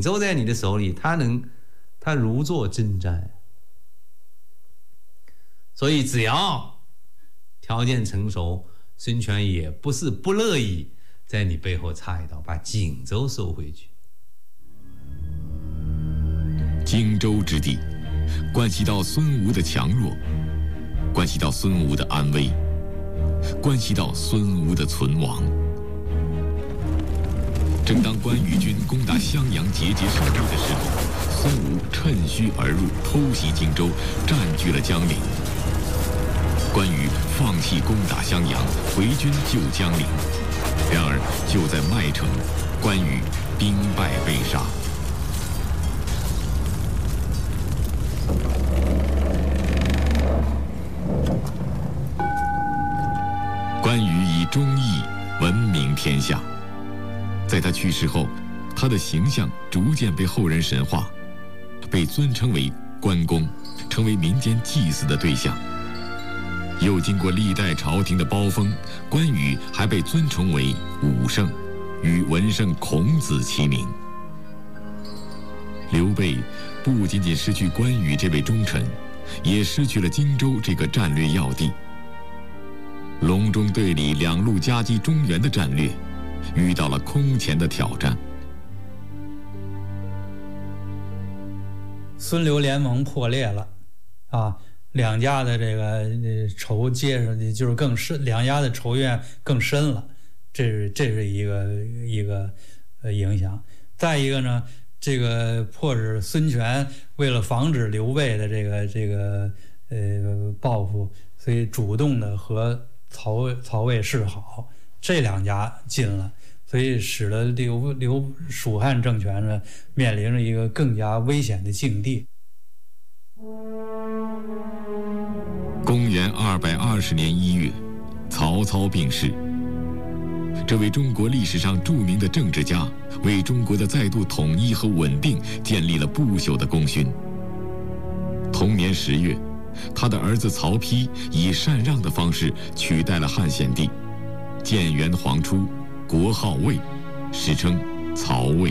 州在你的手里，他如坐针毡。所以只要条件成熟，孙权也不是不乐意在你背后插一刀，把荆州收回去。 荆州之地，关系到孙吴的强弱，关系到孙吴的安危，关系到孙吴的存亡。正当关羽军攻打襄阳节节胜利的时候，孙吴趁虚而入，偷袭荆州，占据了江陵。关羽放弃攻打襄阳，回军救江陵。然而就在麦城，关羽兵败被杀。关羽以忠义闻名天下。在他去世后，他的形象逐渐被后人神化，被尊称为关公，成为民间祭祀的对象。又经过历代朝廷的褒封，关羽还被尊崇为武圣，与文圣孔子齐名。刘备不仅仅失去关羽这位忠臣，也失去了荆州这个战略要地。隆中对里两路夹击中原的战略遇到了空前的挑战。 孙刘联盟破裂了啊，两家的这个仇接上去就是更深，两家的仇怨更深了，这是一个影响。再一个呢，这个迫使孙权为了防止刘备的这个报复，所以主动的和曹魏示好，这两家近了，所以使得蜀汉政权呢面临着一个更加危险的境地。 公元220年1月，曹操病逝。这位中国历史上著名的政治家，为中国的再度统一和稳定建立了不朽的功勋。同年10月，他的儿子曹丕以禅让的方式取代了汉献帝，建元皇初，国号魏，史称曹魏。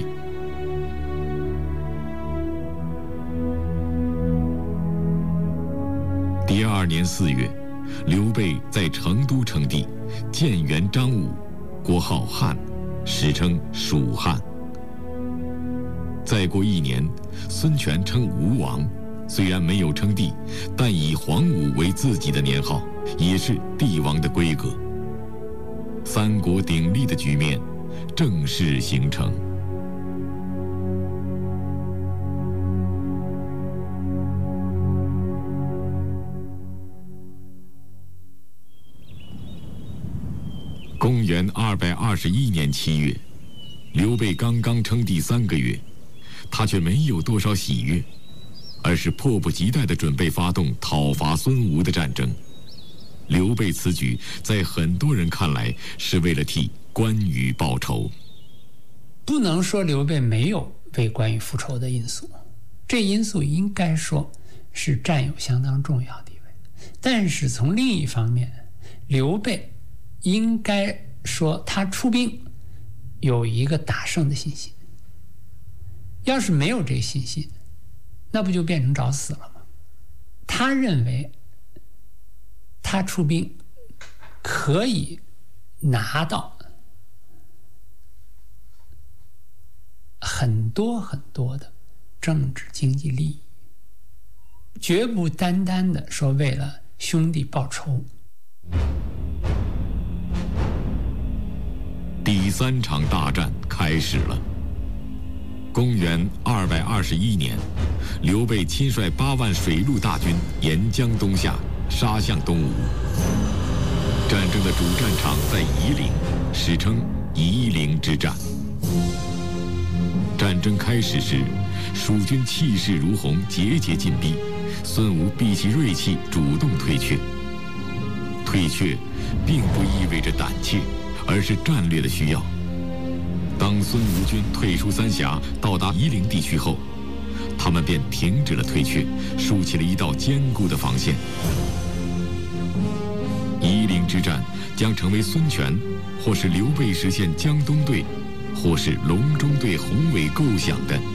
第2年4月，刘备在成都称帝，建元张武，国号汉，史称蜀汉。再过1年，孙权称吴王，虽然没有称帝，但以黄武为自己的年号，也是帝王的规格。三国鼎立的局面正式形成。公元221年7月，刘备刚刚称帝3个月，他却没有多少喜悦，而是迫不及待地准备发动讨伐孙吴的战争。刘备此举在很多人看来是为了替关羽报仇。 不能说刘备没有为关羽复仇的因素，这因素应该说是占有相当重要地位。但是从另一方面，刘备应该说他出兵有一个打胜的信心。要是没有这信心，那不就变成找死了吗？他认为他出兵可以拿到很多很多的政治经济利益，绝不单单的说为了兄弟报仇。 第3场大战开始了。公元221年，刘备亲率8万水陆大军沿江东下，杀向东吴。战争的主战场在夷陵，史称夷陵之战。战争开始时，蜀军气势如虹，节节进逼。孙吴闭起锐气，主动退却。退却并不意味着胆怯，而是战略的需要。当孙吴军退出三峡，到达夷陵地区后，他们便停止了退却，竖起了一道坚固的防线。夷陵之战将成为孙权或是刘备实现江东队，或是隆中对宏伟构想的